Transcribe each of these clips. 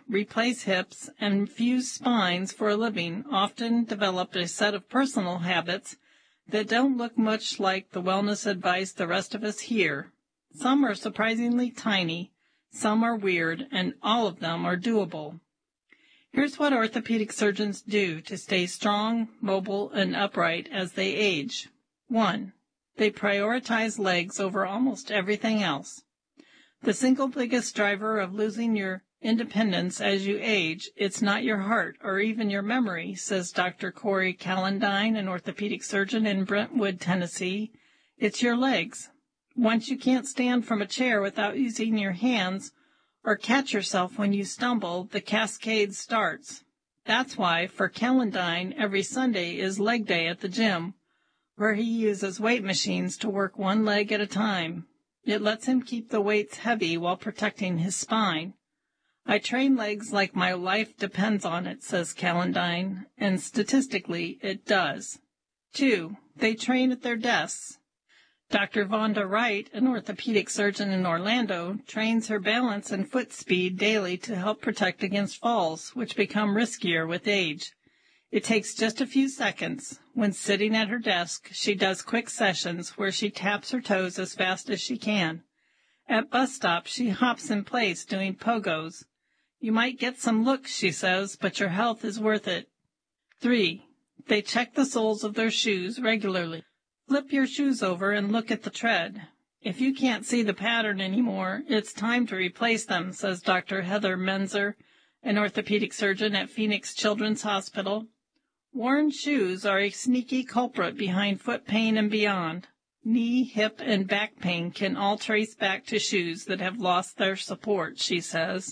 replace hips, and fuse spines for a living often developed a set of personal habits that don't look much like the wellness advice the rest of us hear. Some are surprisingly tiny, some are weird, and all of them are doable. Here's what orthopedic surgeons do to stay strong, mobile, and upright as they age. 1. They prioritize legs over almost everything else. The single biggest driver of losing your independence as you age, it's not your heart or even your memory, says Dr. Corey Calendine, an orthopedic surgeon in Brentwood, Tennessee. It's your legs. Once you can't stand from a chair without using your hands or catch yourself when you stumble, the cascade starts. That's why, for Calendine, every Sunday is leg day at the gym, where he uses weight machines to work one leg at a time. It lets him keep the weights heavy while protecting his spine. I train legs like my life depends on it, says Calendine, and statistically it does. 2. They train at their desks. Dr. Vonda Wright, an orthopedic surgeon in Orlando, trains her balance and foot speed daily to help protect against falls, which become riskier with age. It takes just a few seconds. When sitting at her desk, she does quick sessions where she taps her toes as fast as she can. At bus stops, she hops in place doing pogos. You might get some looks, she says, but your health is worth it. 3. They check the soles of their shoes regularly. Flip your shoes over and look at the tread. If you can't see the pattern anymore, it's time to replace them, says Dr. Heather Menzer, an orthopedic surgeon at Phoenix Children's Hospital. Worn shoes are a sneaky culprit behind foot pain and beyond. Knee, hip, and back pain can all trace back to shoes that have lost their support, she says.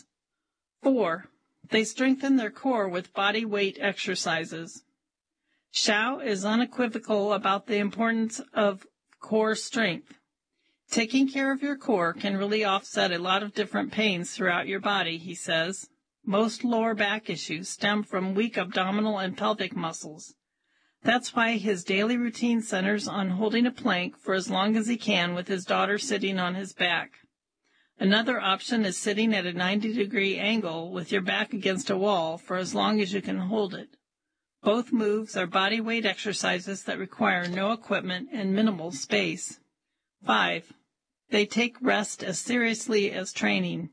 4. They strengthen their core with body weight exercises. Shao is unequivocal about the importance of core strength. Taking care of your core can really offset a lot of different pains throughout your body, he says. Most lower back issues stem from weak abdominal and pelvic muscles. That's why his daily routine centers on holding a plank for as long as he can with his daughter sitting on his back. Another option is sitting at a 90-degree angle with your back against a wall for as long as you can hold it. Both moves are body weight exercises that require no equipment and minimal space. 5. They take rest as seriously as training.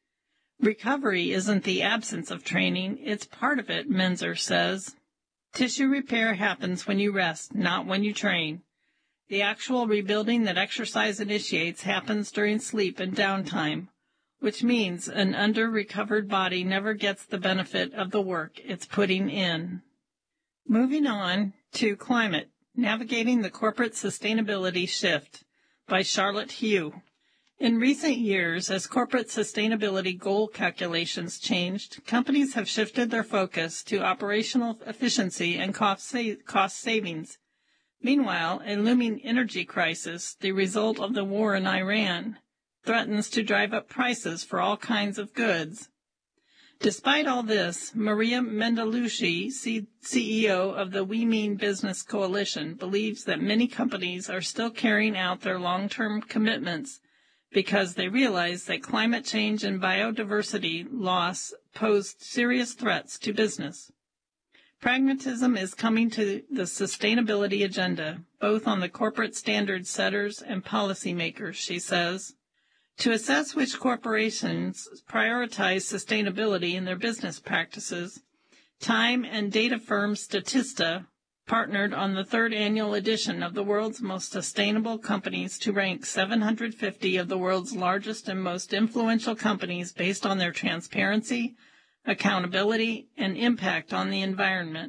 Recovery isn't the absence of training, it's part of it, Menzer says. Tissue repair happens when you rest, not when you train. The actual rebuilding that exercise initiates happens during sleep and downtime, which means an under-recovered body never gets the benefit of the work it's putting in. Moving on to Climate, Navigating the Corporate Sustainability Shift by Charlotte Hugh. In recent years, as corporate sustainability goal calculations changed, companies have shifted their focus to operational efficiency and cost savings. Meanwhile, a looming energy crisis, the result of the war in Iran, threatens to drive up prices for all kinds of goods. Despite all this, Maria Mendelucci, CEO of the We Mean Business Coalition, believes that many companies are still carrying out their long-term commitments because they realize that climate change and biodiversity loss pose serious threats to business. Pragmatism is coming to the sustainability agenda, both on the corporate standard setters and policymakers, she says. To assess which corporations prioritize sustainability in their business practices, time and data firm Statista partnered on the third annual edition of the world's most sustainable companies to rank 750 of the world's largest and most influential companies based on their transparency, accountability, and impact on the environment.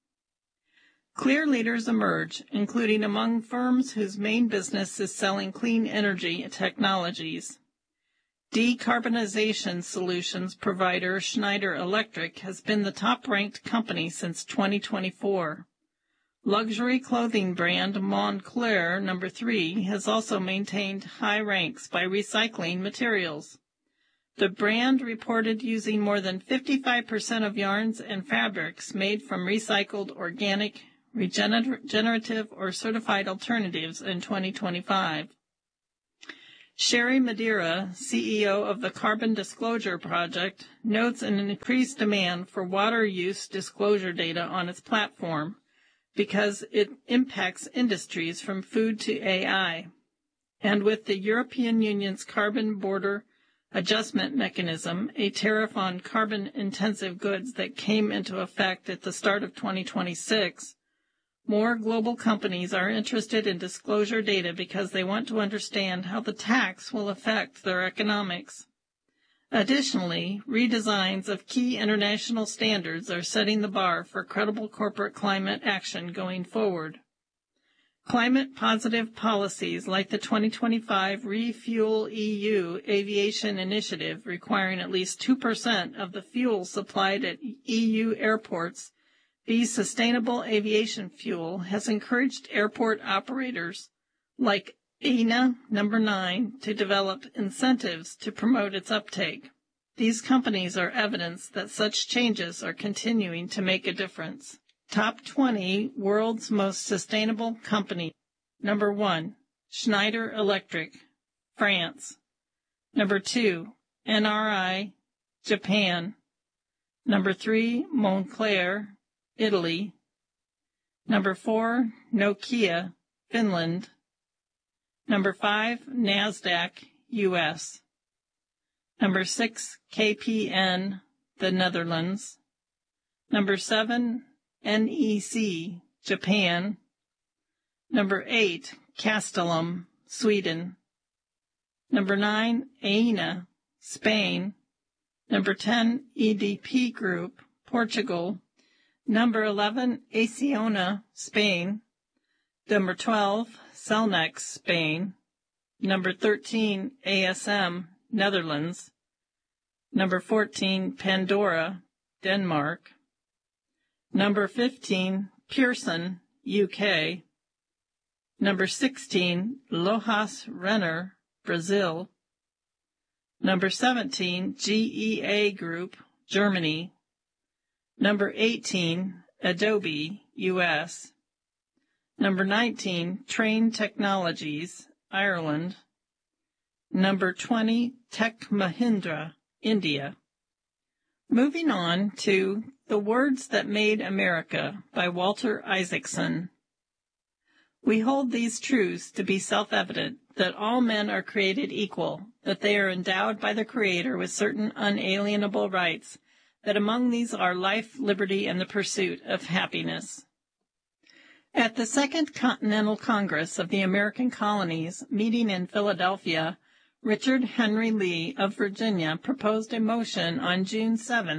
Clear leaders emerge, including among firms whose main business is selling clean energy technologies. Decarbonization solutions provider Schneider Electric has been the top-ranked company since 2024. Luxury clothing brand Moncler No. 3 has also maintained high ranks by recycling materials. The brand reported using more than 55% of yarns and fabrics made from recycled, organic, regenerative, or certified alternatives in 2025. Sherry Madeira, CEO of the Carbon Disclosure Project, notes an increased demand for water use disclosure data on its platform because it impacts industries from food to AI. And with the European Union's Carbon Border Adjustment Mechanism, a tariff on carbon-intensive goods that came into effect at the start of 2026, more global companies are interested in disclosure data because they want to understand how the tax will affect their economics. Additionally, redesigns of key international standards are setting the bar for credible corporate climate action going forward. Climate-positive policies like the 2025 Refuel EU Aviation Initiative requiring at least 2% of the fuel supplied at EU airports be sustainable aviation fuel has encouraged airport operators like AENA No. 9 to develop incentives to promote its uptake. These companies are evidence that such changes are continuing to make a difference. Top 20 World's Most Sustainable Company. Number 1, Schneider Electric, France. Number 2, NRI, Japan. Number 3, Moncler, Italy. Number 4, Nokia, Finland. Number 5, NASDAQ, U.S. Number 6, KPN, the Netherlands. Number 7, NEC, Japan. Number 8, Castellum, Sweden. Number 9, AENA, Spain. Number 10, EDP Group, Portugal. Number 11, Acciona, Spain. Number 12, Cellnex, Spain. Number 13, ASM, Netherlands. Number 14, Pandora, Denmark. Number 15, Pearson, UK. Number 16, Lojas Renner, Brazil. Number 17, GEA Group, Germany. Number 18, Adobe, U.S. Number 19, Train Technologies, Ireland. Number 20, Tech Mahindra, India. Moving on to The Words That Made America by Walter Isaacson. We hold these truths to be self-evident, that all men are created equal, that they are endowed by the Creator with certain unalienable rights, that among these are life, liberty, and the pursuit of happiness. At the Second Continental Congress of the American Colonies, meeting in Philadelphia, Richard Henry Lee of Virginia proposed a motion on June 7,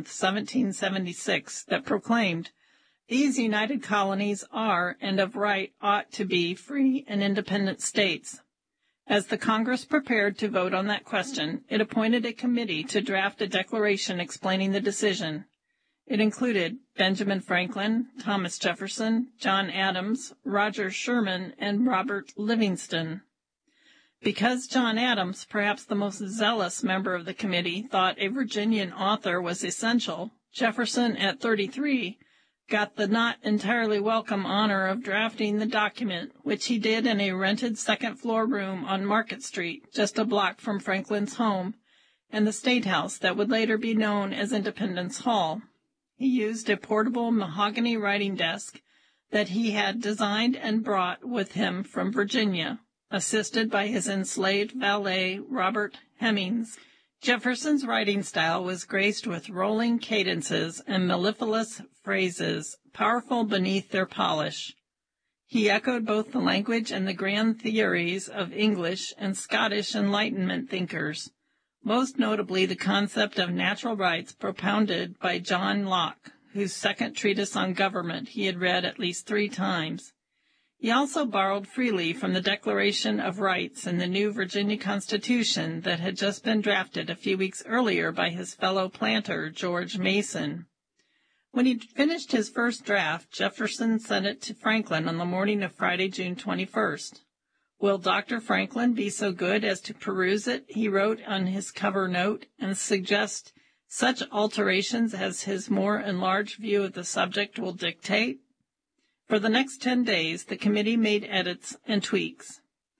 1776, that proclaimed, "These united colonies are, and of right ought to be, free and independent states." As the Congress prepared to vote on that question, it appointed a committee to draft a declaration explaining the decision. It included Benjamin Franklin, Thomas Jefferson, John Adams, Roger Sherman, and Robert Livingston. Because John Adams, perhaps the most zealous member of the committee, thought a Virginian author was essential, Jefferson, at 33, got the not entirely welcome honor of drafting the document, which he did in a rented second-floor room on Market Street, just a block from Franklin's home, and the State House that would later be known as Independence Hall. He used a portable mahogany writing desk that he had designed and brought with him from Virginia, assisted by his enslaved valet, Robert Hemings. Jefferson's writing style was graced with rolling cadences and mellifluous phrases, powerful beneath their polish. He echoed both the language and the grand theories of English and Scottish Enlightenment thinkers, most notably the concept of natural rights propounded by John Locke, whose second treatise on government he had read at least 3 times. He also borrowed freely from the Declaration of Rights in the new Virginia Constitution that had just been drafted a few weeks earlier by his fellow planter, George Mason. When he finished his first draft, Jefferson sent it to Franklin on the morning of Friday, June 21st. "Will Dr. Franklin be so good as to peruse it," he wrote on his cover note, "and suggest such alterations as his more enlarged view of the subject will dictate?" For the next 10 days, the committee made edits and tweaks.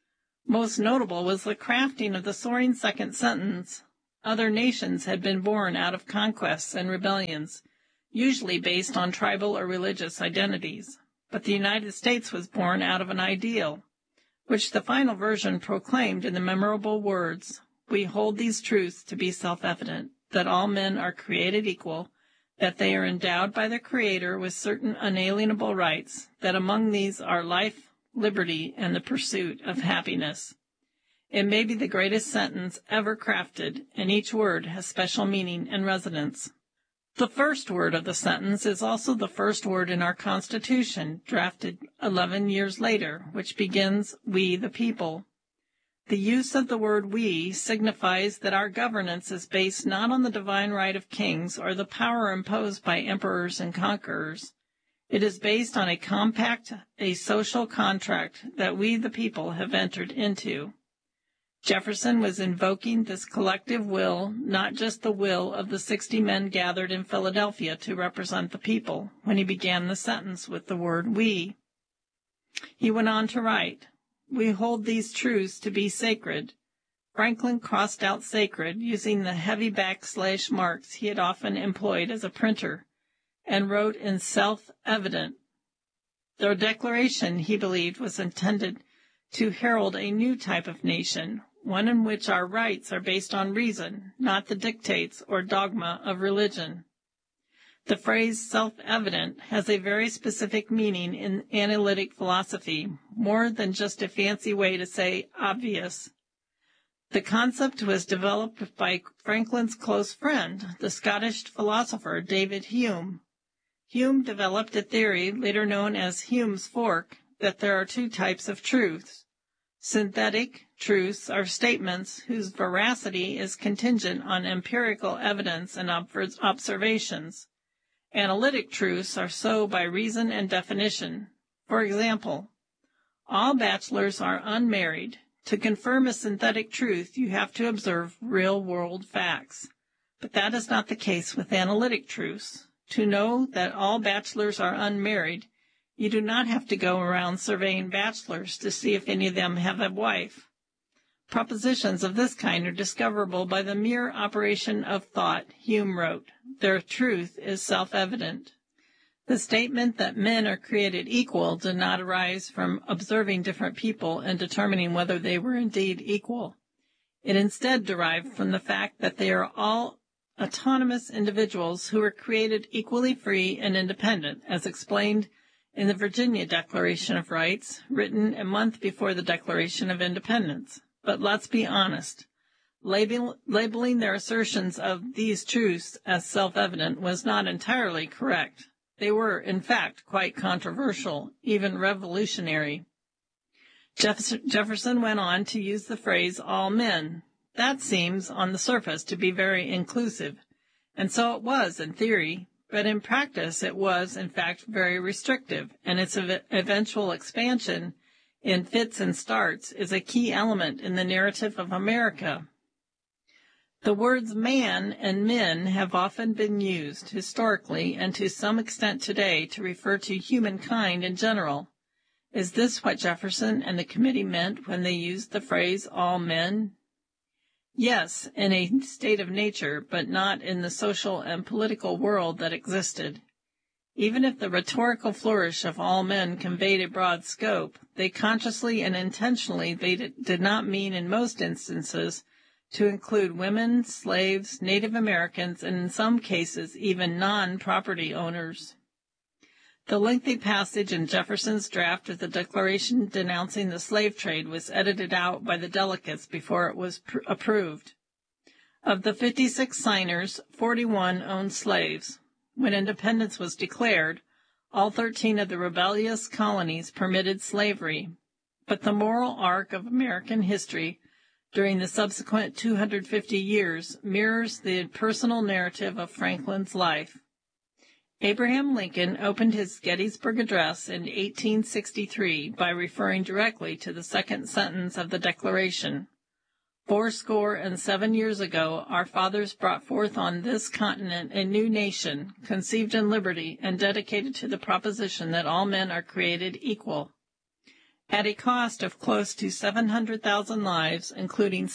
Most notable was the crafting of the soaring second sentence. Other nations had been born out of conquests and rebellions, usually based on tribal or religious identities. But the United States was born out of an ideal, which the final version proclaimed in the memorable words, "We hold these truths to be self-evident, that all men are created equal, that they are endowed by their Creator with certain unalienable rights, that among these are life, liberty, and the pursuit of happiness." It may be the greatest sentence ever crafted, and each word has special meaning and resonance. The first word of the sentence is also the first word in our Constitution, drafted 11 years later, which begins, "We the people." The use of the word "we" signifies that our governance is based not on the divine right of kings or the power imposed by emperors and conquerors. It is based on a compact, a social contract that we the people have entered into. Jefferson was invoking this collective will, not just the will of the 60 men gathered in Philadelphia to represent the people, when he began the sentence with the word "we." He went on to write, "We hold these truths to be sacred." Franklin crossed out "sacred" using the heavy backslash marks he had often employed as a printer, and wrote in "self-evident." The Declaration, he believed, was intended to herald a new type of nation, one in which our rights are based on reason, not the dictates or dogma of religion. The phrase self-evident has a very specific meaning in analytic philosophy, more than just a fancy way to say obvious. The concept was developed by Franklin's close friend, the Scottish philosopher David Hume. Hume developed a theory, later known as Hume's fork, that there are two types of truths. Synthetic truths are statements whose veracity is contingent on empirical evidence and observations. Analytic truths are so by reason and definition. For example, all bachelors are unmarried. To confirm a synthetic truth, you have to observe real-world facts. But that is not the case with analytic truths. To know that all bachelors are unmarried, you do not have to go around surveying bachelors to see if any of them have a wife. Propositions of this kind are discoverable by the mere operation of thought, Hume wrote. Their truth is self-evident. The statement that men are created equal did not arise from observing different people and determining whether they were indeed equal. It instead derived from the fact that they are all autonomous individuals who were created equally free and independent, as explained in the Virginia Declaration of Rights, written a month before the Declaration of Independence. But let's be honest. Labeling their assertions of these truths as self-evident was not entirely correct. They were, in fact, quite controversial, even revolutionary. Jefferson went on to use the phrase "all men." That seems, on the surface, to be very inclusive, and so it was in theory. But in practice, it was, in fact, very restrictive, and its eventual expansion in fits and starts is a key element in the narrative of America. The words man and men have often been used, historically and to some extent today, to refer to humankind in general. Is this what Jefferson and the committee meant when they used the phrase "all men"? Yes, in a state of nature, but not in the social and political world that existed. Even if the rhetorical flourish of "all men" conveyed a broad scope, they consciously and intentionally did not mean in most instances to include women, slaves, Native Americans, and in some cases even non-property owners. The lengthy passage in Jefferson's draft of the Declaration denouncing the slave trade was edited out by the delegates before it was approved. Of the 56 signers, 41 owned slaves. When independence was declared, all 13 of the rebellious colonies permitted slavery. But the moral arc of American history during the subsequent 250 years mirrors the personal narrative of Franklin's life. Abraham Lincoln opened his Gettysburg Address in 1863 by referring directly to the second sentence of the Declaration. 77 years ago, our fathers brought forth on this continent a new nation, conceived in liberty and dedicated to the proposition that all men are created equal. At a cost of close to 700,000 lives, including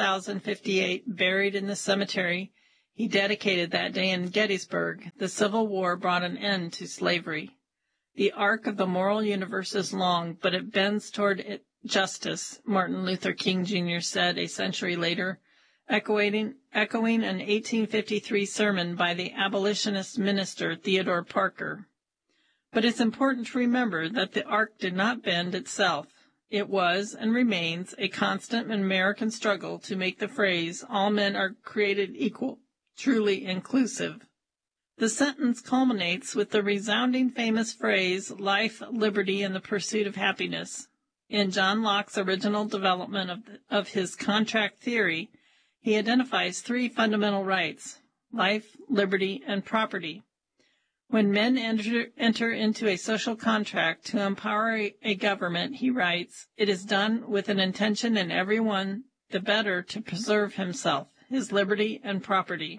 7,058 buried in the cemetery he dedicated that day in Gettysburg, the Civil War brought an end to slavery. The arc of the moral universe is long, but it bends toward justice, Martin Luther King Jr. said a century later, echoing an 1853 sermon by the abolitionist minister Theodore Parker. But it's important to remember that the arc did not bend itself. It was and remains a constant American struggle to make the phrase, all men are created equal, truly inclusive. The sentence culminates with the resounding famous phrase, life, liberty, and the pursuit of happiness. In John Locke's original development of his contract theory, he identifies three fundamental rights, life, liberty, and property. When men enter into a social contract to empower a government, he writes, it is done with an intention in every one the better to preserve himself, his liberty, and property.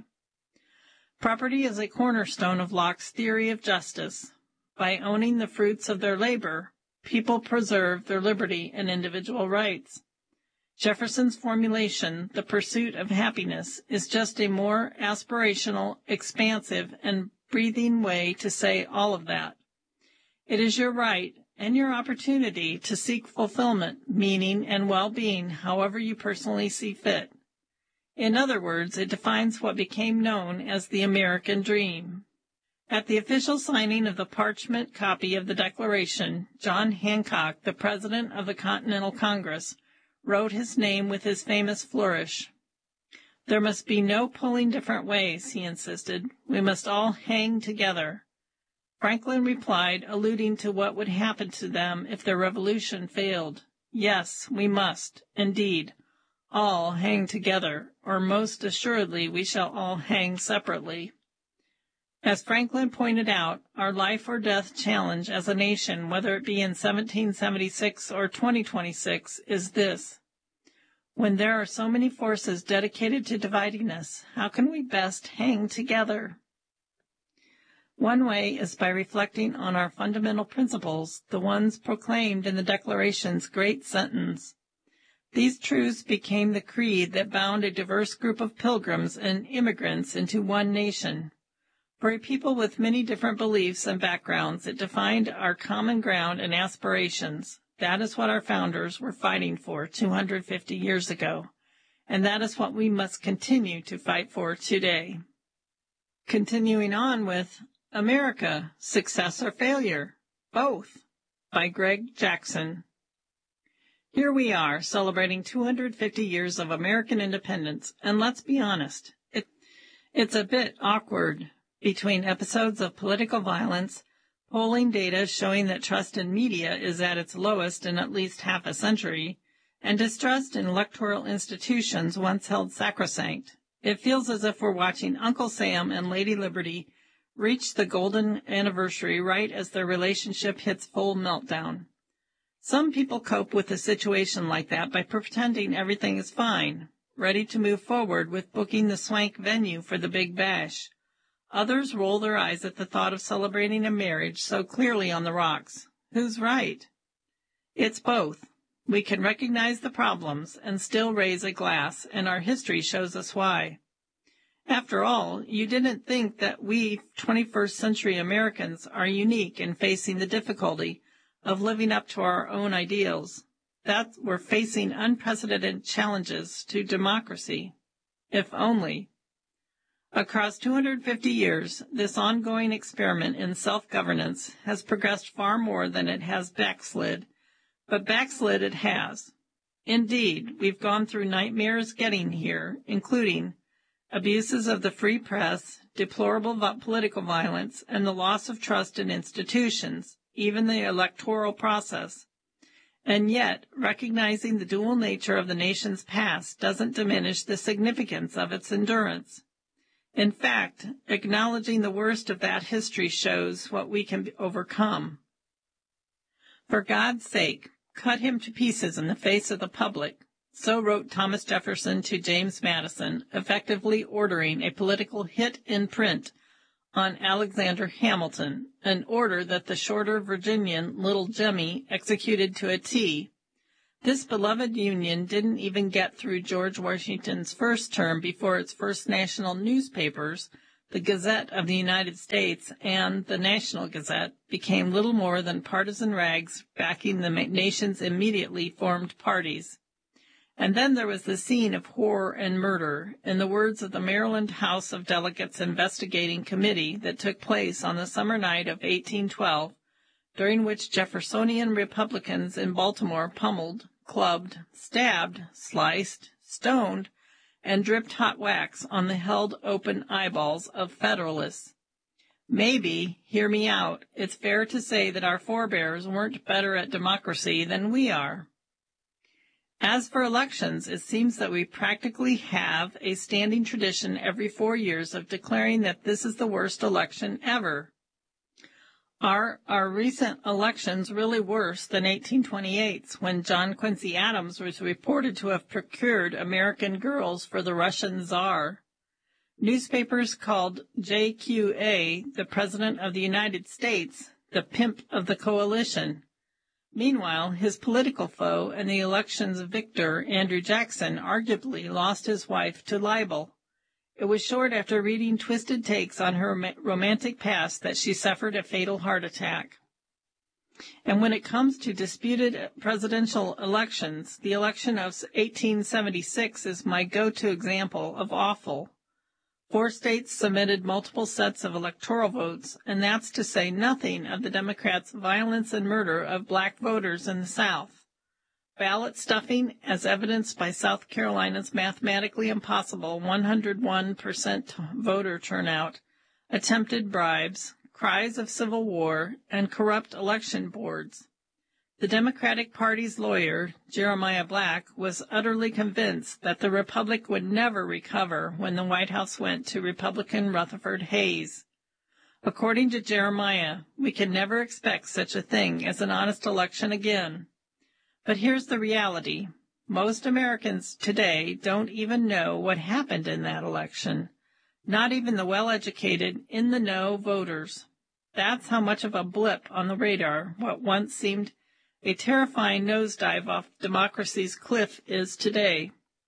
Property is a cornerstone of Locke's theory of justice. By owning the fruits of their labor, people preserve their liberty and individual rights. Jefferson's formulation, the pursuit of happiness, is just a more aspirational, expansive, and breathing way to say all of that. It is your right and your opportunity to seek fulfillment, meaning, and well-being however you personally see fit. In other words, it defines what became known as the American dream. At the official signing of the parchment copy of the Declaration, John Hancock, the President of the Continental Congress, wrote his name with his famous flourish. There must be no pulling different ways, he insisted. We must all hang together. Franklin replied, alluding to what would happen to them if their revolution failed. Yes, we must, indeed, all hang together, or most assuredly we shall all hang separately. As Franklin pointed out, our life or death challenge as a nation, whether it be in 1776 or 2026, is this. When there are so many forces dedicated to dividing us, how can we best hang together? One way is by reflecting on our fundamental principles, the ones proclaimed in the Declaration's great sentence. These truths became the creed that bound a diverse group of pilgrims and immigrants into one nation. For a people with many different beliefs and backgrounds, it defined our common ground and aspirations. That is what our founders were fighting for 250 years ago, and that is what we must continue to fight for today. Continuing on with America, Success or Failure? Both, by Greg Jackson. Here we are, celebrating 250 years of American independence, and let's be honest, it's a bit awkward between episodes of political violence, polling data showing that trust in media is at its lowest in at least half a century, and distrust in electoral institutions once held sacrosanct. It feels as if we're watching Uncle Sam and Lady Liberty reach the golden anniversary right as their relationship hits full meltdown. Some people cope with a situation like that by pretending everything is fine, ready to move forward with booking the swank venue for the big bash. Others roll their eyes at the thought of celebrating a marriage so clearly on the rocks. Who's right? It's both. We can recognize the problems and still raise a glass, and our history shows us why. After all, you didn't think that we 21st century Americans are unique in facing the difficulty of living up to our own ideals, that we're facing unprecedented challenges to democracy. If only. Across 250 years, this ongoing experiment in self-governance has progressed far more than it has backslid, but backslid it has. Indeed, we've gone through nightmares getting here, including abuses of the free press, deplorable political violence, and the loss of trust in institutions, even the electoral process. And yet, recognizing the dual nature of the nation's past doesn't diminish the significance of its endurance. In fact, acknowledging the worst of that history shows what we can overcome. For God's sake, cut him to pieces in the face of the public. So wrote Thomas Jefferson to James Madison, effectively ordering a political hit in print on Alexander Hamilton, an order that the shorter Virginian Little Jemmy executed to a T. This beloved Union didn't even get through George Washington's first term before its first national newspapers, the Gazette of the United States and the National Gazette, became little more than partisan rags backing the nation's immediately formed parties. And then there was the scene of horror and murder, in the words of the Maryland House of Delegates Investigating Committee, that took place on the summer night of 1812, during which Jeffersonian Republicans in Baltimore pummeled, clubbed, stabbed, sliced, stoned, and dripped hot wax on the held open eyeballs of Federalists. Maybe, hear me out, it's fair to say that our forebears weren't better at democracy than we are. As for elections, it seems that we practically have a standing tradition every 4 years of declaring that this is the worst election ever. Are our recent elections really worse than 1828's, when John Quincy Adams was reported to have procured American girls for the Russian Tsar? Newspapers called J.Q.A., the President of the United States, the pimp of the coalition. Meanwhile, his political foe and the election's victor, Andrew Jackson, arguably lost his wife to libel. It was short after reading twisted takes on her romantic past that she suffered a fatal heart attack. And when it comes to disputed presidential elections, the election of 1876 is my go-to example of awful. 4 states submitted multiple sets of electoral votes, and that's to say nothing of the Democrats' violence and murder of black voters in the South. Ballot stuffing, as evidenced by South Carolina's mathematically impossible 101% voter turnout, attempted bribes, cries of civil war, and corrupt election boards. The Democratic Party's lawyer, Jeremiah Black, was utterly convinced that the Republic would never recover when the White House went to Republican Rutherford Hayes. According to Jeremiah, we can never expect such a thing as an honest election again. But here's the reality. Most Americans today don't even know what happened in that election. Not even the well-educated, in-the-know voters. That's how much of a blip on the radar what once seemed a terrifying nosedive off democracy's cliff is today.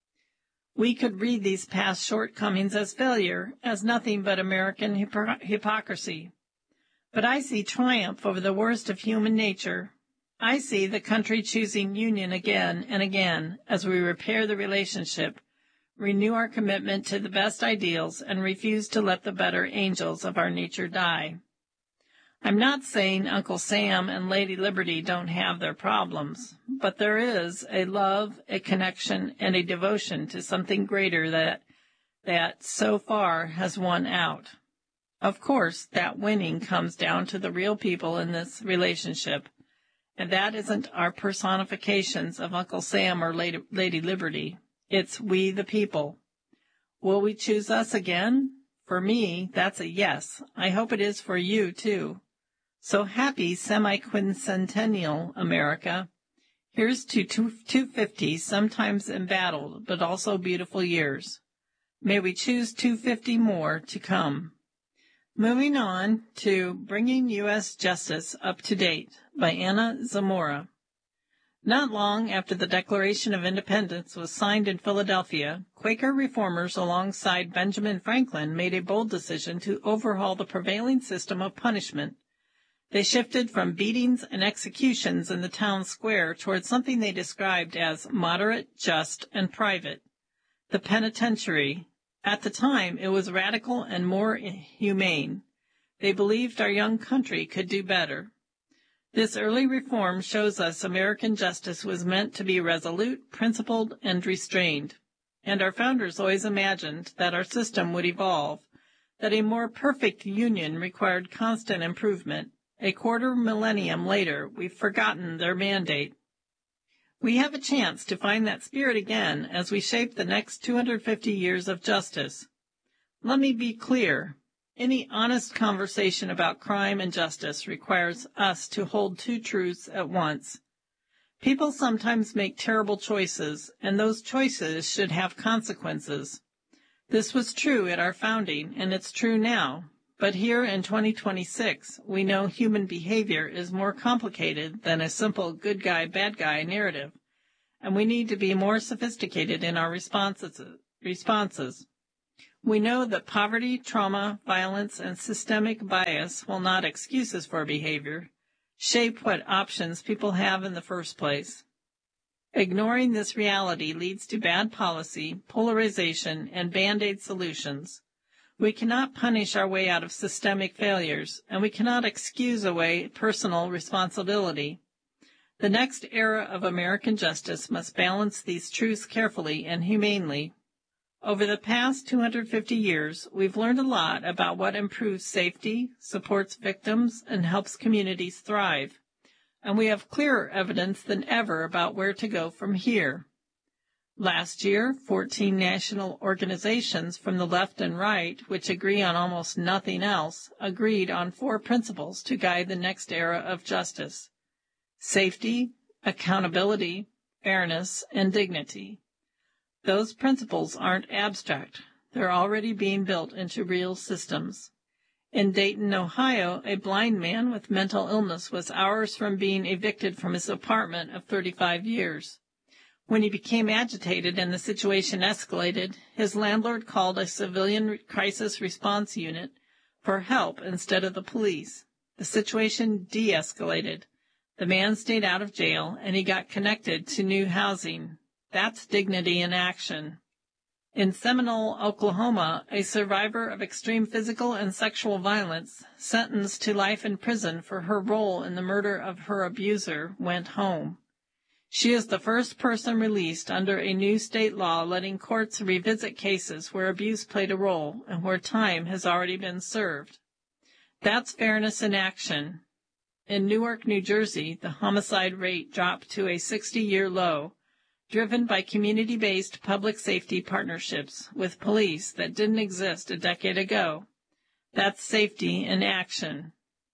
We could read these past shortcomings as failure, as nothing but American hypocrisy. But I see triumph over the worst of human nature. I see the country choosing union again and again as we repair the relationship, renew our commitment to the best ideals, and refuse to let the better angels of our nature die. I'm not saying Uncle Sam and Lady Liberty don't have their problems, but there is a love, a connection, and a devotion to something greater that so far has won out. Of course, that winning comes down to the real people in this relationship, and that isn't our personifications of Uncle Sam or Lady Liberty. It's we the people. Will we choose us again? For me, that's a yes. I hope it is for you, too. So happy semi-quincentennial America. Here's to 250 sometimes embattled, but also beautiful years. May we choose 250 more to come. Moving on to Bringing U.S. Justice Up to Date by Anna Zamora. Not long after the Declaration of Independence was signed in Philadelphia, Quaker reformers alongside Benjamin Franklin made a bold decision to overhaul the prevailing system of punishment. They shifted from beatings and executions in the town square towards something they described as moderate, just, and private. The penitentiary. At the time, it was radical and more humane. They believed our young country could do better. This early reform shows us American justice was meant to be resolute, principled, and restrained. And our founders always imagined that our system would evolve, that a more perfect union required constant improvement. A quarter millennium later, we've forgotten their mandate. We have a chance to find that spirit again as we shape the next 250 years of justice. Let me be clear. Any honest conversation about crime and justice requires us to hold 2 truths at once. People sometimes make terrible choices, and those choices should have consequences. This was true at our founding, and it's true now. But here in 2026, we know human behavior is more complicated than a simple good guy, bad guy narrative, and we need to be more sophisticated in our responses. We know that poverty, trauma, violence, and systemic bias, while not excuses for behavior, shape what options people have in the first place. Ignoring this reality leads to bad policy, polarization, and Band-Aid solutions. We cannot punish our way out of systemic failures, and we cannot excuse away personal responsibility. The next era of American justice must balance these truths carefully and humanely. Over the past 250 years, we've learned a lot about what improves safety, supports victims, and helps communities thrive. And we have clearer evidence than ever about where to go from here. Last year, 14 national organizations from the left and right, which agree on almost nothing else, agreed on 4 principles to guide the next era of justice: safety, accountability, fairness, and dignity. Those principles aren't abstract. They're already being built into real systems. In Dayton, Ohio, a blind man with mental illness was hours from being evicted from his apartment of 35 years. When he became agitated and the situation escalated, his landlord called a civilian crisis response unit for help instead of the police. The situation de-escalated. The man stayed out of jail, and he got connected to new housing. That's dignity in action. In Seminole, Oklahoma, a survivor of extreme physical and sexual violence, sentenced to life in prison for her role in the murder of her abuser, went home. She is the first person released under a new state law letting courts revisit cases where abuse played a role and where time has already been served. That's fairness in action. In Newark, New Jersey, the homicide rate dropped to a 60-year low, driven by community-based public safety partnerships with police that didn't exist a decade ago. That's safety in action.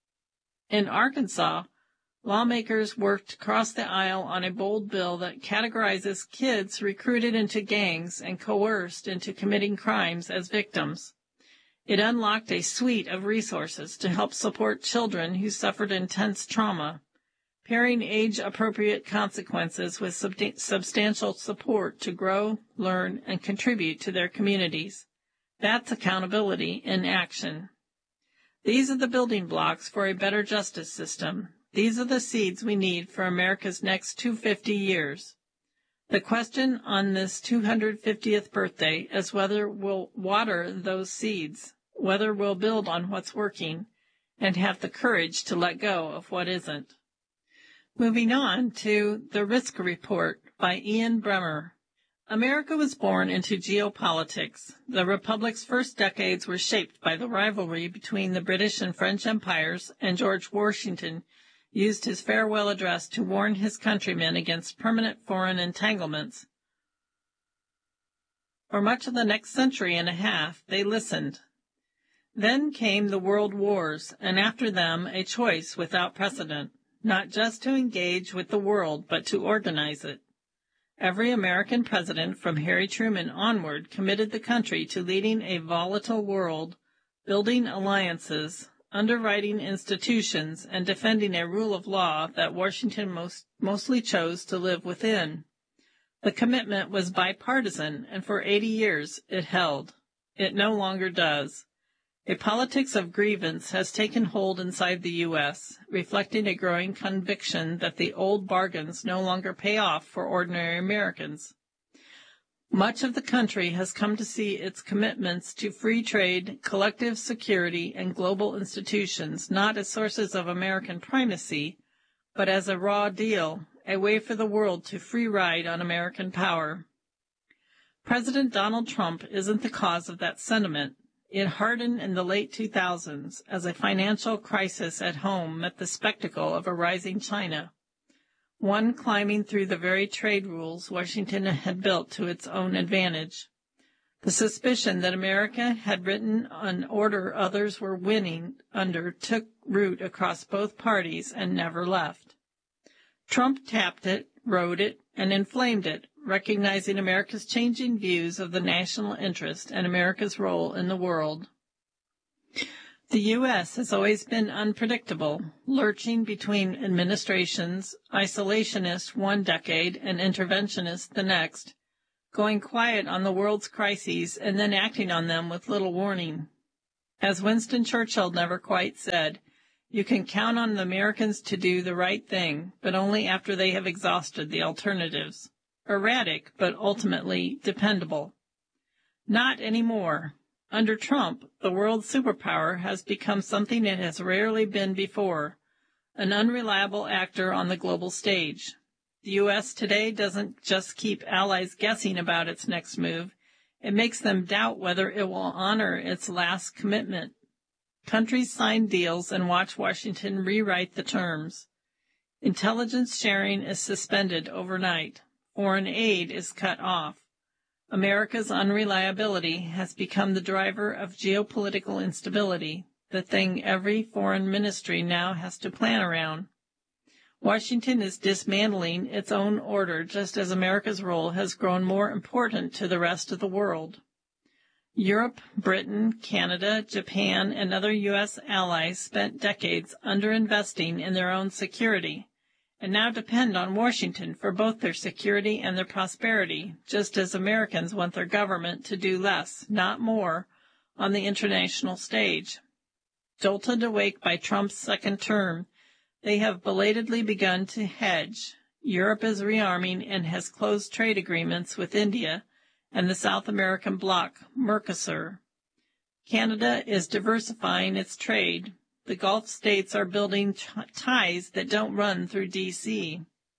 In Arkansas, lawmakers worked across the aisle on a bold bill that categorizes kids recruited into gangs and coerced into committing crimes as victims. It unlocked a suite of resources to help support children who suffered intense trauma, pairing age-appropriate consequences with substantial support to grow, learn, and contribute to their communities. That's accountability in action. These are the building blocks for a better justice system. These are the seeds we need for America's next 250 years. The question on this 250th birthday is whether we'll water those seeds, whether we'll build on what's working, and have the courage to let go of what isn't. Moving on to The Risk Report by Ian Bremmer. America was born into geopolitics. The Republic's first decades were shaped by the rivalry between the British and French empires, and George Washington used his farewell address to warn his countrymen against permanent foreign entanglements. For much of the next century and a half, they listened. Then came the world wars, and after them a choice without precedent, not just to engage with the world, but to organize it. Every American president from Harry Truman onward committed the country to leading a volatile world, building alliances, underwriting institutions, and defending a rule of law that Washington mostly chose to live within. The commitment was bipartisan, and for 80 years it held. It no longer does. A politics of grievance has taken hold inside the U.S., reflecting a growing conviction that the old bargains no longer pay off for ordinary Americans. Much of the country has come to see its commitments to free trade, collective security, and global institutions not as sources of American primacy, but as a raw deal, a way for the world to free ride on American power. President Donald Trump isn't the cause of that sentiment. It hardened in the late 2000s as a financial crisis at home met the spectacle of a rising China, one climbing through the very trade rules Washington had built to its own advantage. The suspicion that America had written an order others were winning under took root across both parties and never left. Trump tapped it, rode it, and inflamed it, recognizing America's changing views of the national interest and America's role in the world. The U.S. has always been unpredictable, lurching between administrations, isolationist one decade and interventionist the next, going quiet on the world's crises and then acting on them with little warning. As Winston Churchill never quite said, you can count on the Americans to do the right thing, but only after they have exhausted the alternatives. Erratic, but ultimately dependable. Not anymore. Under Trump, the world superpower has become something it has rarely been before, an unreliable actor on the global stage. The U.S. today doesn't just keep allies guessing about its next move, it makes them doubt whether it will honor its last commitment. Countries sign deals and watch Washington rewrite the terms. Intelligence sharing is suspended overnight. Foreign aid is cut off. America's unreliability has become the driver of geopolitical instability, the thing every foreign ministry now has to plan around. Washington is dismantling its own order just as America's role has grown more important to the rest of the world. Europe, Britain, Canada, Japan, and other U.S. allies spent decades underinvesting in their own security, and now depend on Washington for both their security and their prosperity, just as Americans want their government to do less, not more, on the international stage. Jolted awake by Trump's second term, they have belatedly begun to hedge. Europe is rearming and has closed trade agreements with India and the South American bloc, Mercosur. Canada is diversifying its trade. The Gulf states are building ties that don't run through D.C.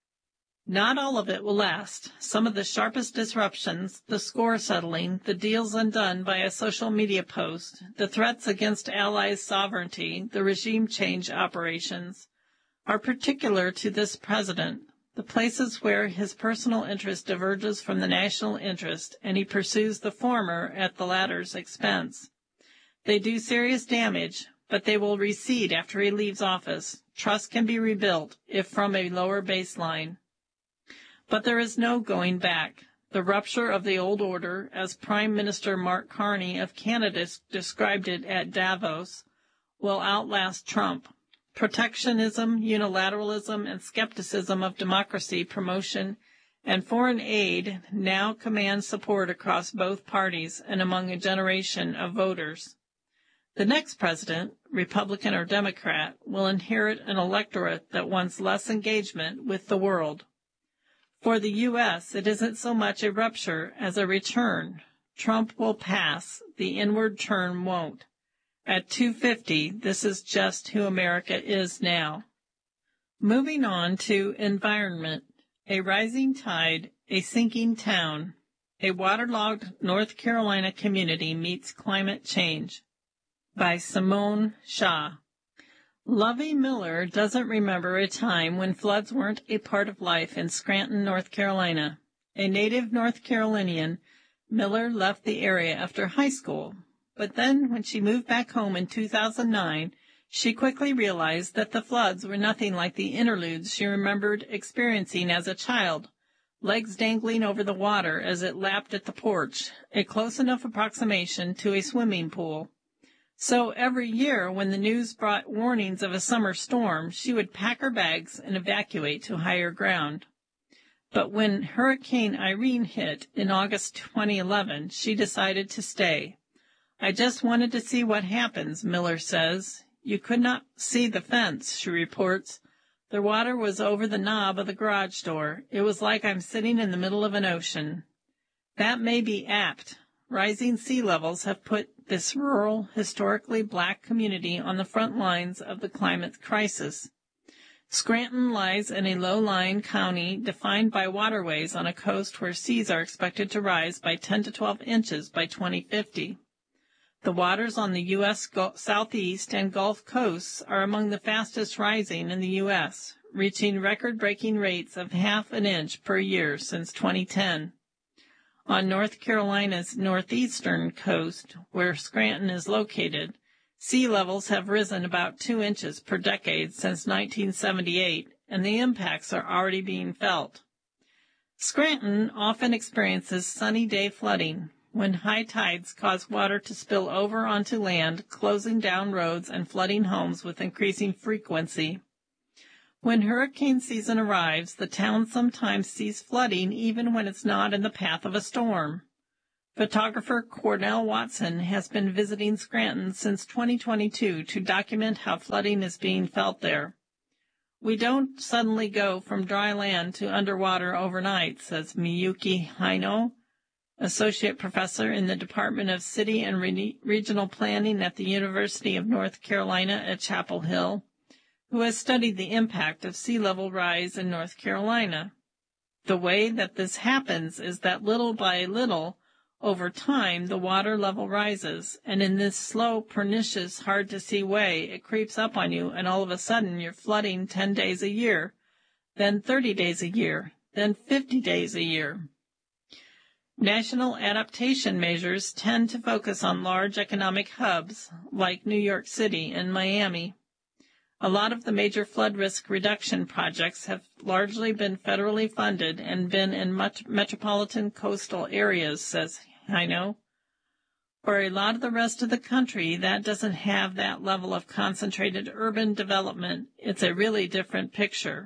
Not all of it will last. Some of the sharpest disruptions, the score settling, the deals undone by a social media post, the threats against allies' sovereignty, the regime change operations, are particular to this president, the places where his personal interest diverges from the national interest, and he pursues the former at the latter's expense. They do serious damage, but they will recede after he leaves office. Trust can be rebuilt, if from a lower baseline. But there is no going back. The rupture of the old order, as Prime Minister Mark Carney of Canada described it at Davos, will outlast Trump. Protectionism, unilateralism, and skepticism of democracy promotion and foreign aid now command support across both parties and among a generation of voters. The next president, Republican or Democrat, will inherit an electorate that wants less engagement with the world. For the U.S., it isn't so much a rupture as a return. Trump will pass, the inward turn won't. At 250, this is just who America is now. Moving on to environment. A rising tide, a sinking town. A waterlogged North Carolina community meets climate change. By Simone Shaw. Lovie Miller doesn't remember a time when floods weren't a part of life in Scranton, North Carolina. A native North Carolinian, Miller left the area after high school. But then, when she moved back home in 2009, she quickly realized that the floods were nothing like the interludes she remembered experiencing as a child, legs dangling over the water as it lapped at the porch, a close enough approximation to a swimming pool. So every year, when the news brought warnings of a summer storm, she would pack her bags and evacuate to higher ground. But when Hurricane Irene hit in August 2011, she decided to stay. I just wanted to see what happens, Miller says. You could not see the fence, she reports. The water was over the knob of the garage door. It was like I'm sitting in the middle of an ocean. That may be apt. Rising sea levels have put this rural, historically black community on the front lines of the climate crisis. Scranton lies in a low-lying county defined by waterways on a coast where seas are expected to rise by 10 to 12 inches by 2050. The waters on the U.S. Southeast and Gulf coasts are among the fastest rising in the U.S., reaching record-breaking rates of half an inch per year since 2010. On North Carolina's northeastern coast, where Scranton is located, sea levels have risen about 2 inches per decade since 1978, and the impacts are already being felt. Scranton often experiences sunny day flooding. when high tides cause water to spill over onto land, closing down roads and flooding homes with increasing frequency. When hurricane season arrives, the town sometimes sees flooding even when it's not in the path of a storm. Photographer Cornell Watson has been visiting Scranton since 2022 to document how flooding is being felt there. We don't suddenly go from dry land to underwater overnight, says Miyuki Hino, associate professor in the Department of City and Regional Planning at the University of North Carolina at Chapel Hill, who has studied the impact of sea level rise in North Carolina. The way that this happens is that little by little, over time, the water level rises, and in this slow, pernicious, hard-to-see way, it creeps up on you, and all of a sudden you're flooding 10 days a year, then 30 days a year, then 50 days a year. National adaptation measures tend to focus on large economic hubs like New York City and Miami. A lot of the major flood risk reduction projects have largely been federally funded and been in much metropolitan coastal areas, says Hino. For a lot of the rest of the country, that doesn't have that level of concentrated urban development. It's a really different picture.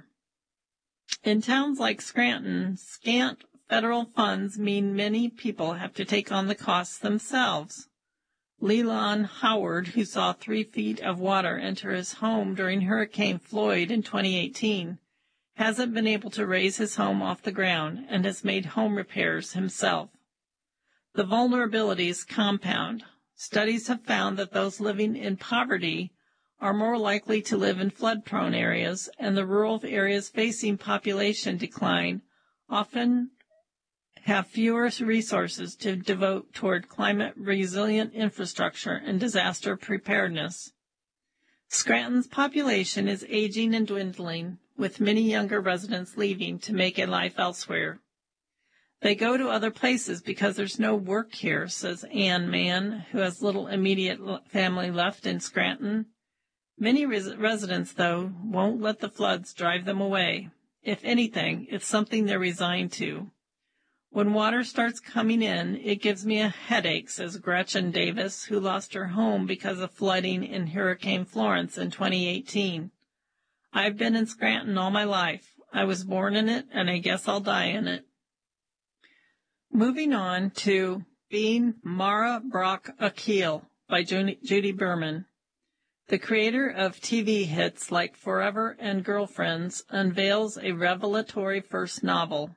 In towns like Scranton, scant federal funds mean many people have to take on the costs themselves. Leland Howard, who saw 3 feet of water enter his home during Hurricane Floyd in 2018, hasn't been able to raise his home off the ground and has made home repairs himself. The vulnerabilities compound. Studies have found that those living in poverty are more likely to live in flood-prone areas, and the rural areas facing population decline often have fewer resources to devote toward climate-resilient infrastructure and disaster preparedness. Scranton's population is aging and dwindling, with many younger residents leaving to make a life elsewhere. They go to other places because there's no work here, says Ann Mann, who has little immediate family left in Scranton. Many residents, though, won't let the floods drive them away. If anything, it's something they're resigned to. When water starts coming in, it gives me a headache, says Gretchen Davis, who lost her home because of flooding in Hurricane Florence in 2018. I've been in Scranton all my life. I was born in it, and I guess I'll die in it. Moving on to Being Mara Brock Akil by Judy Berman. The creator of TV hits like Forever and Girlfriends unveils a revelatory first novel.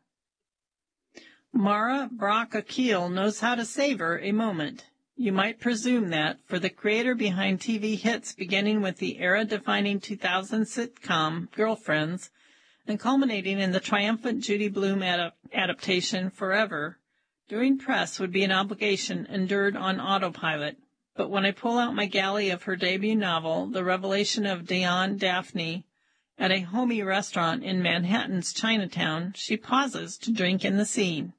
Mara Brock Akil knows how to savor a moment. You might presume that, for the creator behind TV hits beginning with the era-defining 2000 sitcom Girlfriends and culminating in the triumphant Judy Blume adaptation Forever, doing press would be an obligation endured on autopilot. But when I pull out my galley of her debut novel, The Revelation of Dion Daphne, at a homey restaurant in Manhattan's Chinatown, she pauses to drink in the scene.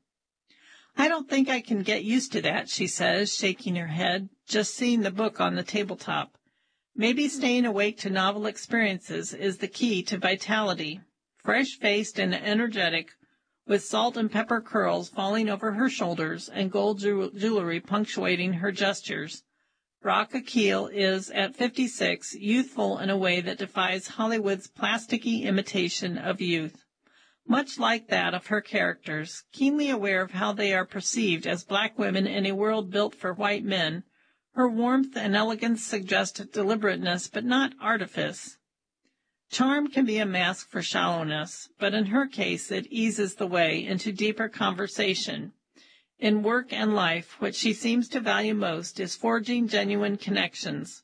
I don't think I can get used to that, she says, shaking her head, just seeing the book on the tabletop. Maybe staying awake to novel experiences is the key to vitality. Fresh-faced and energetic, with salt and pepper curls falling over her shoulders and gold jewelry punctuating her gestures, Brock Akil is, at 56, youthful in a way that defies Hollywood's plasticky imitation of youth. Much like that of her characters, keenly aware of how they are perceived as black women in a world built for white men, her warmth and elegance suggest deliberateness but not artifice. Charm can be a mask for shallowness, but in her case it eases the way into deeper conversation. In work and life, what she seems to value most is forging genuine connections.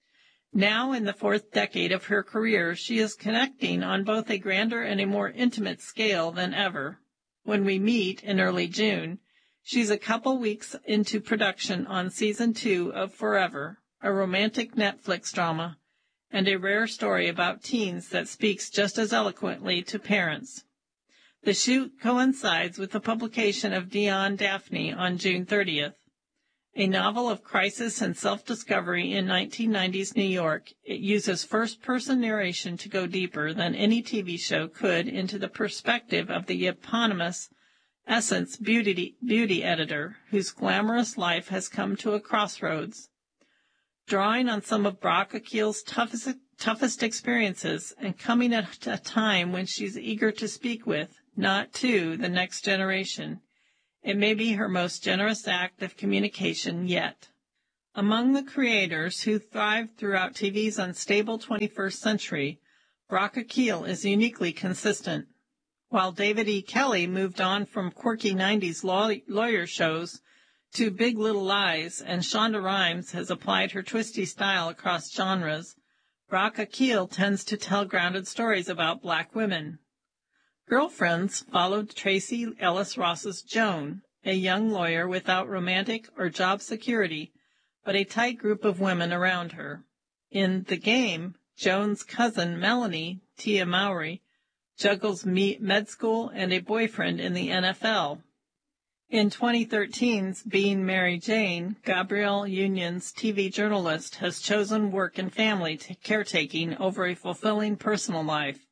Now, in the 4th decade of her career, she is connecting on both a grander and a more intimate scale than ever. When we meet in early June, she's a couple weeks into production on Season 2 of Forever, a romantic Netflix drama, and a rare story about teens that speaks just as eloquently to parents. The shoot coincides with the publication of Dion Daphne on June 30th. A novel of crisis and self-discovery in 1990s New York, it uses first-person narration to go deeper than any TV show could into the perspective of the eponymous Essence beauty editor, whose glamorous life has come to a crossroads. Drawing on some of Brock Akil's toughest experiences and coming at a time when she's eager to speak with, not to, the next generation. It may be her most generous act of communication yet. Among the creators who thrived throughout TV's unstable 21st century, Brock Akil is uniquely consistent. While David E. Kelley moved on from quirky 90s lawyer shows to Big Little Lies, and Shonda Rhimes has applied her twisty style across genres, Brock Akil tends to tell grounded stories about Black women. Girlfriends followed Tracy Ellis Ross's Joan, a young lawyer without romantic or job security, but a tight group of women around her. In The Game, Joan's cousin Melanie, Tia Mowry, juggles med school and a boyfriend in the NFL. In 2013's Being Mary Jane, Gabrielle Union's TV journalist has chosen work and family caretaking over a fulfilling personal life.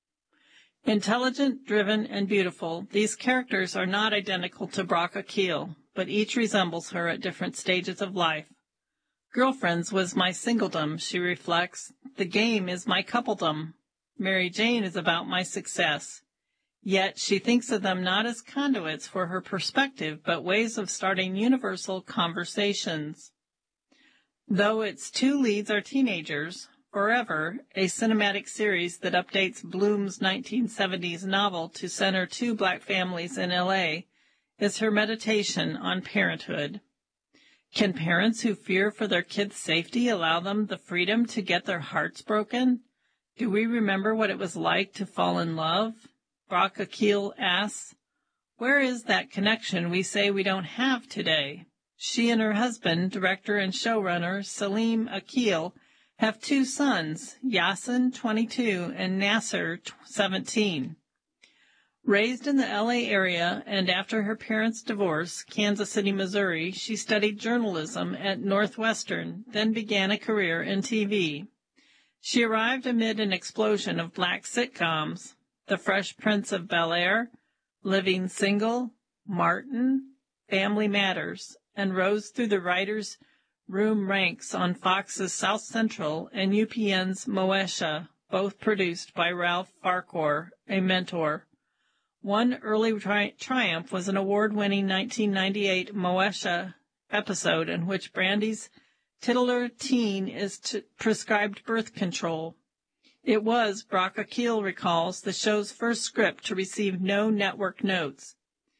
Intelligent, driven, and beautiful, these characters are not identical to Brock Akil, but each resembles her at different stages of life. Girlfriends was my singledom, she reflects. The Game is my coupledom. Mary Jane is about my success. Yet she thinks of them not as conduits for her perspective, but ways of starting universal conversations. Though its two leads are teenagers, Forever, a cinematic series that updates Bloom's 1970s novel to center two Black families in L.A., is her meditation on parenthood. Can parents who fear for their kids' safety allow them the freedom to get their hearts broken? Do we remember what it was like to fall in love? Brock Akil asks, where is that connection we say we don't have today? She and her husband, director and showrunner Salim Akil, have two sons, Yasin, 22, and Nasser, 17. Raised in the L.A. area and after her parents' divorce, Kansas City, Missouri, she studied journalism at Northwestern, then began a career in TV. She arrived amid an explosion of Black sitcoms, The Fresh Prince of Bel-Air, Living Single, Martin, Family Matters, and rose through the writers' room ranks on Fox's South Central and UPN's Moesha, both produced by Ralph Farquhar, a mentor. One early triumph was an award-winning 1998 Moesha episode in which Brandy's titular teen is prescribed birth control. It was, Brock Akil recalls, the show's first script to receive no network notes.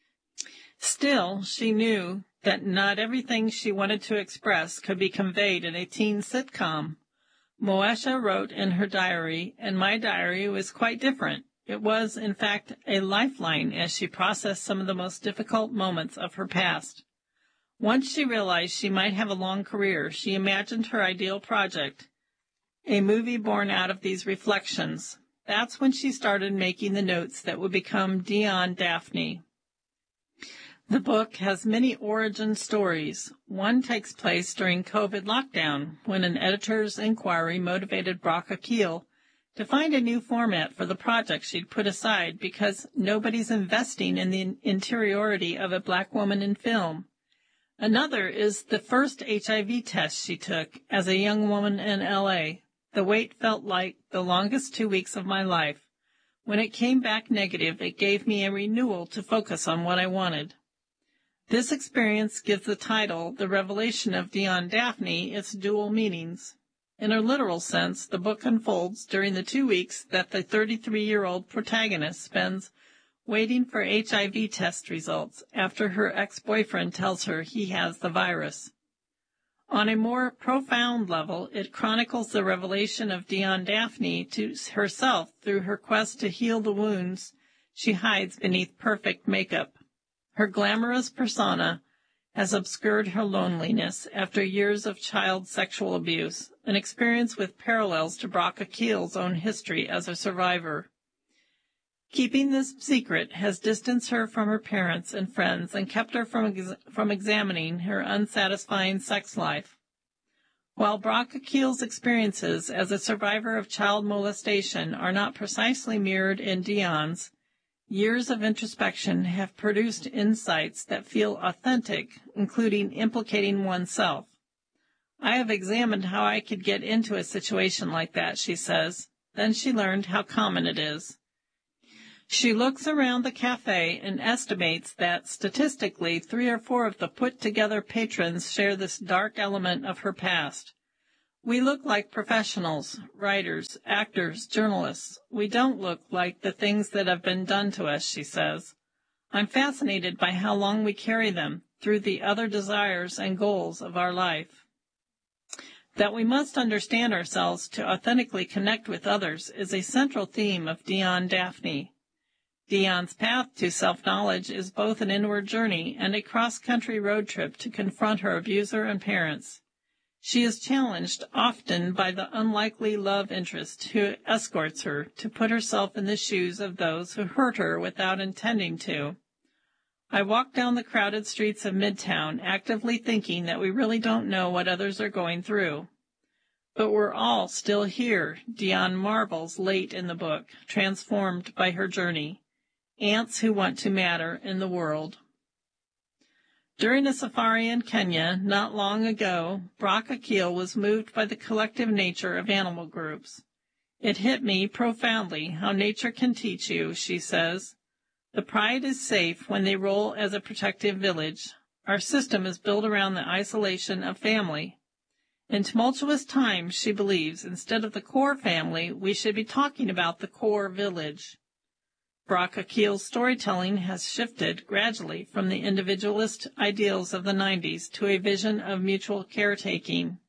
Still, she knew that not everything she wanted to express could be conveyed in a teen sitcom. Moesha wrote in her diary, and my diary was quite different. It was, in fact, a lifeline as she processed some of the most difficult moments of her past. Once she realized she might have a long career, she imagined her ideal project, a movie born out of these reflections. That's when she started making the notes that would become Dion Daphne. The book has many origin stories. One takes place during COVID lockdown, when an editor's inquiry motivated Brock Akil to find a new format for the project she'd put aside because nobody's investing in the interiority of a Black woman in film. Another is the first HIV test she took as a young woman in L.A. The wait felt like the longest 2 weeks of my life. When it came back negative, it gave me a renewal to focus on what I wanted. This experience gives the title, The Revelation of Dion Daphne, its dual meanings. In a literal sense, the book unfolds during the 2 weeks that the 33-year-old protagonist spends waiting for HIV test results after her ex-boyfriend tells her he has the virus. On a more profound level, it chronicles the revelation of Dion Daphne to herself through her quest to heal the wounds she hides beneath perfect makeup. Her glamorous persona has obscured her loneliness after years of child sexual abuse, an experience with parallels to Brock Akil's own history as a survivor. Keeping this secret has distanced her from her parents and friends and kept her from examining her unsatisfying sex life. While Brock Akil's experiences as a survivor of child molestation are not precisely mirrored in Dion's, Years of introspection have produced insights that feel authentic, including implicating oneself. I have examined how I could get into a situation like that, she says. Then she learned how common it is. She looks around the cafe and estimates that statistically 3 or 4 of the put-together patrons share this dark element of her past. We look like professionals, writers, actors, journalists. We don't look like the things that have been done to us, she says. I'm fascinated by how long we carry them through the other desires and goals of our life. That we must understand ourselves to authentically connect with others is a central theme of Dion Daphne. Dion's path to self-knowledge is both an inward journey and a cross-country road trip to confront her abuser and parents. She is challenged often by the unlikely love interest who escorts her to put herself in the shoes of those who hurt her without intending to. I walk down the crowded streets of Midtown, actively thinking that we really don't know what others are going through. But we're all still here, Dion marvels late in the book, transformed by her journey. Ants who want to matter in the world. During a safari in Kenya not long ago, Brock Akil was moved by the collective nature of animal groups. It hit me profoundly how nature can teach you, she says. The pride is safe when they roll as a protective village. Our system is built around the isolation of family. In tumultuous times, she believes, instead of the core family, we should be talking about the core village. Brock Akil's storytelling has shifted gradually from the individualist ideals of the 90s to a vision of mutual caretaking.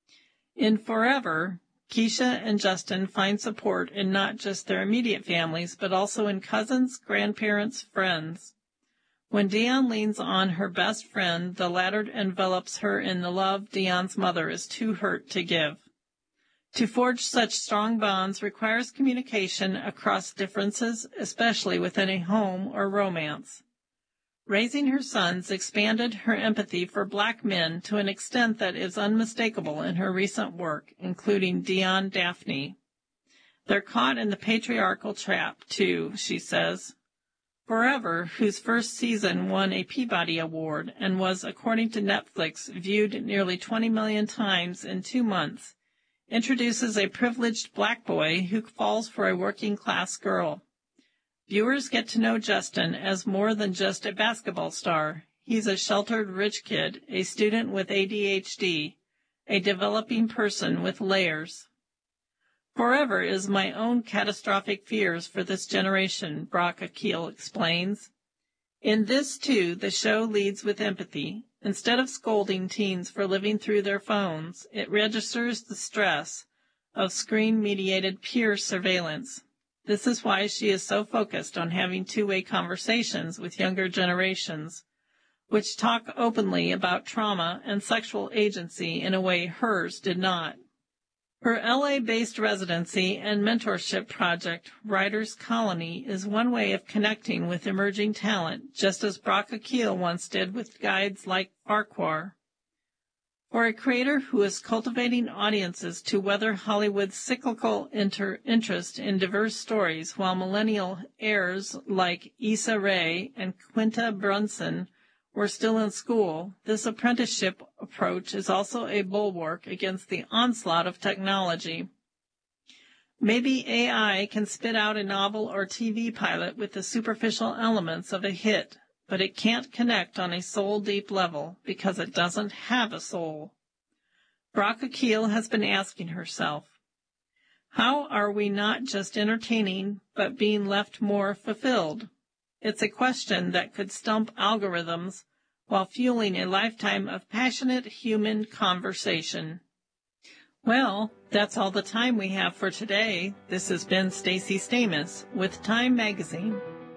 In Forever, Keisha and Justin find support in not just their immediate families, but also in cousins, grandparents, friends. When Dion leans on her best friend, the latter envelops her in the love Dion's mother is too hurt to give. To forge such strong bonds requires communication across differences, especially within a home or romance. Raising her sons expanded her empathy for black men to an extent that is unmistakable in her recent work, including Dion Daphne. They're caught in the patriarchal trap, too, she says. Forever, whose first season won a Peabody Award and was, according to Netflix, viewed nearly 20 million times in 2 months, introduces a privileged black boy who falls for a working-class girl. Viewers get to know Justin as more than just a basketball star. He's a sheltered rich kid, a student with ADHD, a developing person with layers. Forever is my own catastrophic fears for this generation, Brock Akil explains. In this, too, the show leads with empathy. Instead of scolding teens for living through their phones, it registers the stress of screen-mediated peer surveillance. This is why she is so focused on having two-way conversations with younger generations, which talk openly about trauma and sexual agency in a way hers did not. Her LA-based residency and mentorship project, Writers Colony, is one way of connecting with emerging talent, just as Brock Akil once did with guides like Farquhar. For a creator who is cultivating audiences to weather Hollywood's cyclical interest in diverse stories while millennial heirs like Issa Rae and Quinta Brunson were still in school, this apprenticeship approach is also a bulwark against the onslaught of technology. Maybe AI can spit out a novel or TV pilot with the superficial elements of a hit, but it can't connect on a soul-deep level because it doesn't have a soul. Brock Akil has been asking herself, how are we not just entertaining, but being left more fulfilled? It's a question that could stump algorithms while fueling a lifetime of passionate human conversation. Well, that's all the time we have for today. This has been Stacey Stamus with Time Magazine.